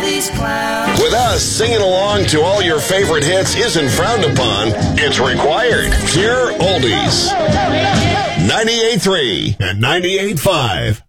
these clowns. With us, singing along to all your favorite hits isn't frowned upon. It's required. Pure oldies. 98.3 and 98.5.